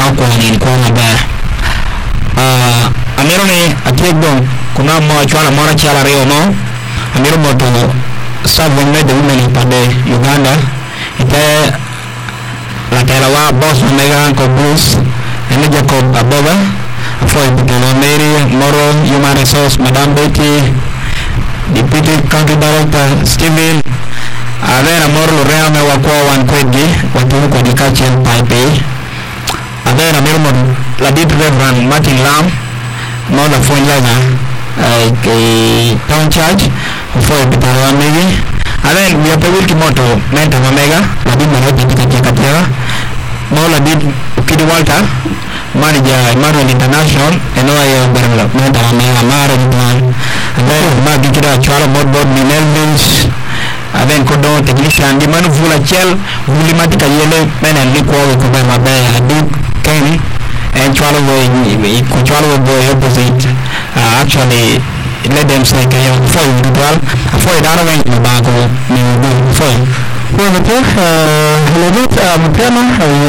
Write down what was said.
kwa ni kwa ba amero ne atiego kuna mo chwala mora chala reo no amero moto savo me de women pade Uganda ite la telawa boss mega ko Bruce ene Jacob Aboga foi Bukono Mary Moro Human Resource Madam Betty Deputy County Director Steven Avera Moro Real me wakwa wan kwegi watu kwa dikache pipe Avera Mirmo la Deep Reverend Martin Lam Mola Fonjaga Town Church foi Bukono Mary Aven we are wilki moto menta Omega la Deep Maroti dikache katera Mola Deep Kid Walter manager Emmanuel International enoa ya barla menta Omega mara ni Aven ma dikira chwala board ni Melvins Aven kodo technician di manu vula chel vuli matika yele mena liko ko ba mabaya adu keni and chwala go opposite actually let them say kayo for individual for dara wen ba ko ni go for the hello mutema